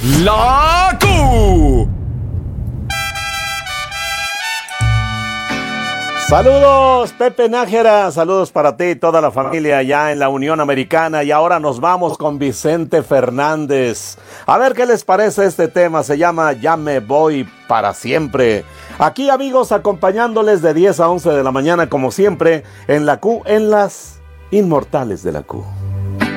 La Q. Saludos, Pepe Nájera, saludos para ti y toda la familia allá en la Unión Americana. Y ahora nos vamos con Vicente Fernández. A ver qué les parece este tema, se llama Ya me voy para siempre. Aquí, amigos, acompañándoles de 10 a 11 de la mañana, como siempre, en la Q, en las Inmortales de la Q.